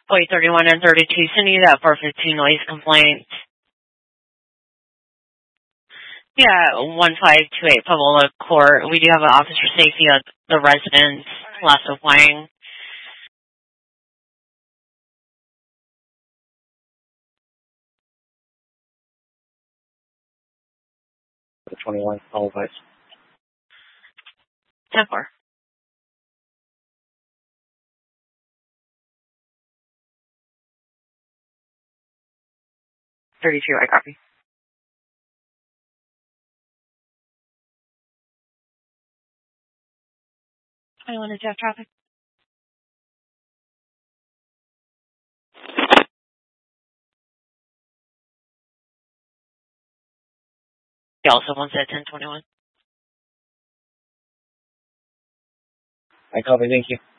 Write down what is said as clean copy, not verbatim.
Point 31 and 32, sending you that 415 noise complaint. Yeah, 1528 Pavola Court. We do have an officer safety at the residence, Lasso Wang. The 21, all advice. 10-4. 32, I copy. I want to Jeff traffic. He also wants at 1021. I copy, thank you.